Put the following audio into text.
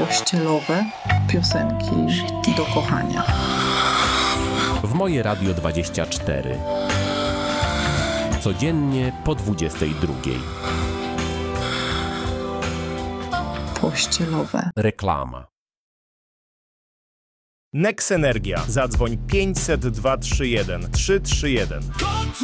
pościelowe piosenki do kochania. W Moje Radio 24. Codziennie po 22. Pościelowe. Reklama. Nex Energia. Zadzwoń 500 231 331.